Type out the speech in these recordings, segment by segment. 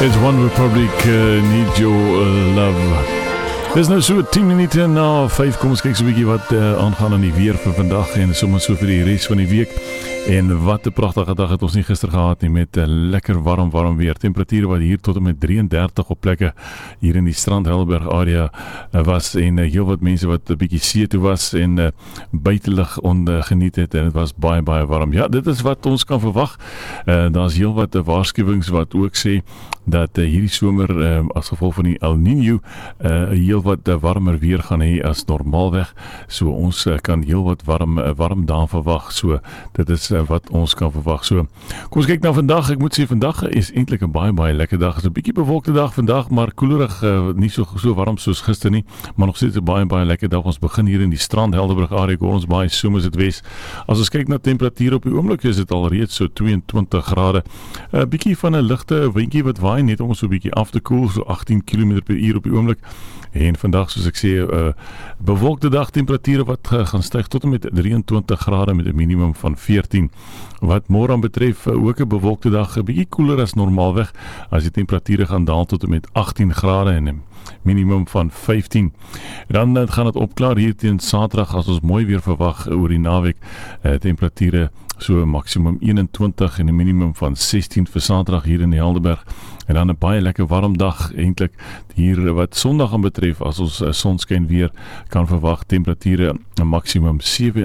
It's One Republic, Need Your Love. Dis nou so 10 minute na 5, kom ons kyk so 'n bietjie wat aangaan aan die weer vir vandag en sommer so vir die res van die week. En wat 'n pragtige dag het ons nie gister gehad nie, met lekker warm weer. Temperature wat hier tot en met 33 op plekke hier in die Strand Helderberg area was, en heel wat mense wat 'n bietjie see toe was en buitelug geniet het, en dit was baie warm. Ja, dit is wat ons kan verwag. Daar's heel wat waarskuwings wat ook sê dat hierdie somer as gevolg van die El Niño heel wat warmer weer gaan hê as normaalweg. So ons kan heel wat warm daan verwag. So dit is wat ons kan verwag. So kom ons kyk na vandag. Ek moet sê vandag is eintlik 'n baie lekker dag. Dit is 'n bietjie bewolkte dag vandag, maar koelerig, nie so warm soos gister nie, maar nog steeds 'n baie lekker dag. Ons begin hier in die Strand Helderberg area, ons baie somer dit Wes. As ons kyk na temperature op die oomblik, is dit al reeds so 22 grade. 'n Bietjie van 'n ligte windjie wat waai net om so 'n bietjie af te koel, so 18 km/h op die oomblik. En vandag, soos ek sê, bewolkte dag, temperature wat gaan styg tot en met 23 grade met 'n minimum van 14. Wat môre aan betref, ook 'n bewolkte dag, 'n bietjie koeler as normaalweg, as die temperature gaan daal tot en met 18 grade en 'n minimum van 15. Dan gaan dit opklaar hier teen Saterdag, as ons mooi weer verwag oor die naweek. Temperature so maksimum 21 en 'n minimum van 16 vir Saterdag hier in die Helderberg. En dan 'n baie lekker warm dag eintlik hier wat Sondag aan betref, as ons sonskyn weer kan verwag. Temperature 'n maksimum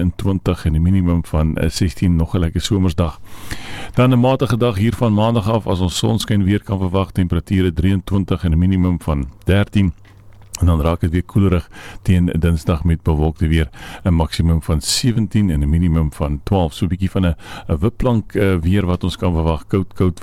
27 en 'n minimum van 16, nog 'n lekker somersdag. Dan 'n matige dag hier van Maandag af, as ons sonskyn weer kan verwag. Temperature 23 en 'n minimum van 13. En dan raak het weer koelerig teen Dinsdag met bewolkte weer, 'n maksimum van 17 en 'n minimum van 12. So 'n bietjie van 'n wipplank weer wat ons kan verwag. Koud,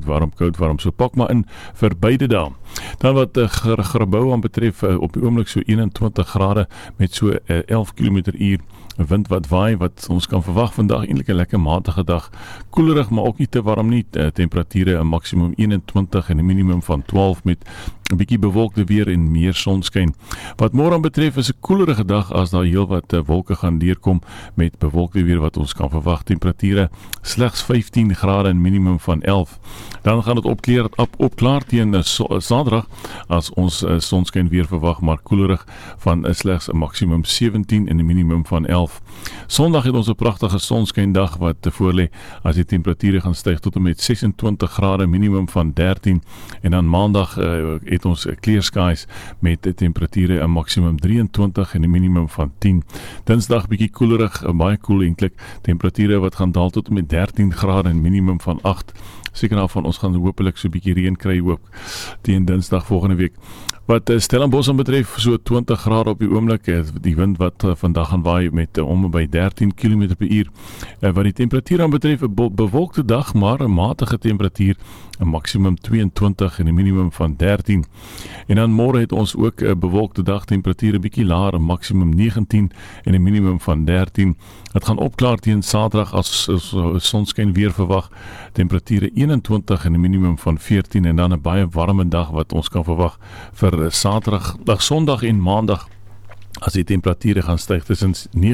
warm. So pak maar in vir beide dae. Dan wat Grabouw aan betref, op die oomblik so 21 grade met so 11 km/h. 'n wind wat waai, wat ons kan verwag vandag, eintlik 'n lekker matige dag. Koelerig, maar ook nie te warm nie. Temperature 'n maksimum 21 en 'n minimum van 12 met 'n bietjie bewolkte weer en meer sonskyn. Wat môre aan betref is 'n koelerige dag, as daar heel wat wolke gaan deurkom met bewolkte weer wat ons kan verwag. Temperature slegs 15 grade en minimum van 11. Dan gaan dit opklaar teen Saterdag, as ons sonskyn weer verwag, maar koelerig van slegs 'n maksimum 17 en 'n minimum van 11. Sondag het ons 'n pragtige sonskyndag wat voorlê, as die temperature gaan styg tot en met 26 grade, minimum van 13. En dan Maandag het ons clear skies met 'n temperature 'n maksimum 23 en 'n minimum van 10. Dinsdag bietjie koelerig, baie koel eintlik. Temperature wat gaan daal tot en met 13 grade en minimum van 8. Seker nou van ons gaan hopelik so 'n bietjie reën kry ook teen Dinsdag volgende week. Wat Stellenbosch aan betref, so 20 grade op die oomblik. Die wind wat vandag gaan waai met om by 13 km/h. Wat die temperatuur aan betref, 'n bewolkte dag, maar 'n matige temperatuur, 'n maksimum 22 en 'n minimum van 13. En dan môre het ons ook 'n bewolkte dag, temperatuur 'n bietjie laer, 'n maksimum 19 en 'n minimum van 13. Dit gaan opklaar teen Saterdag, as sonskyn weer verwag. Temperature 21 en 'n minimum van 14, en dan 'n baie warme dag wat ons kan verwag vir Saterdag, Sondag en Maandag, as die temperature gaan styg tussen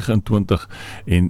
29 en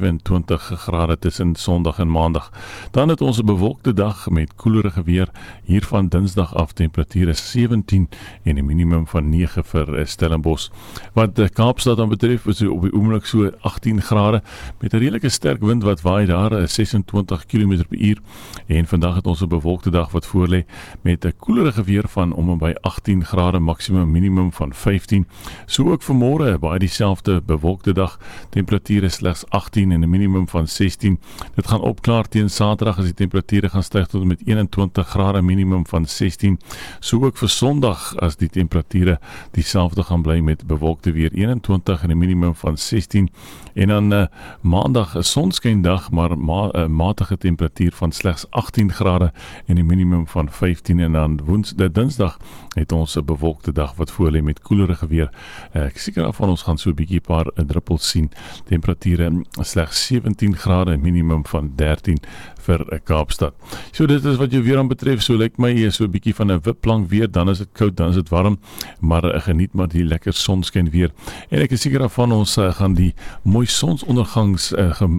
27 grade tussen Sondag en Maandag. Dan het ons 'n bewolkte dag met koelerige weer hier van Dinsdag af. Temperature 17 en 'n minimum van 9 vir Stellenbosch. Wat Kaapstad dan betref, is op die oomblik so 18 grade met 'n redelike sterk wind wat waai daar, 26 km/h. En vandag het ons 'n bewolkte dag wat voorlê met 'n koelerige weer van om en by 18 grade, maksimum minimum van 15. So ook vanmôre baie dieselfde bewolkte dag. Temperature slegs 18 en 'n minimum van 16. Dit gaan opklaar teen Saterdag, as die temperature gaan styg tot met 21 grade, minimum van 16. So ook vir Sondag, as die temperature dieselfde gaan bly met bewolkte weer, 21 en 'n minimum van 16. En dan Maandag 'n sonskyndag, maar matige temperatuur van slegs 18 grade en 'n minimum van 15. En dan Dinsdag het ons 'n bewolkte dag wat voorlê met koelerige weer. Ek seker af van ons gaan so 'n bietjie paar druppels sien. Temperature slegs 17 grade, minimum van 13 vir Kaapstad. So dit is wat jou weer aan betref, so lyk my so 'n bietjie van 'n wipplank weer, dan is dit koud, dan is dit warm, maar geniet maar die lekker sonskyn weer. En ek is seker af van ons gaan die mooi sonsondergangs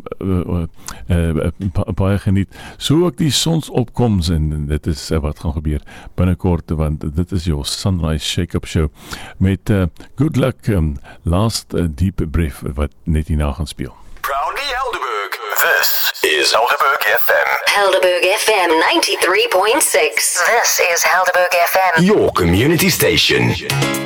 baie geniet. So ook die sonsopkoms en dit is wat gaan gebeur binnekort, want dit is jou Sunrise Shake-up Show met Good Luck, Last Deep Breath wat net hierna gaan speel. Proudly Helderberg. This is Helderberg FM. Helderberg FM 93.6. This is Helderberg FM. Your community station.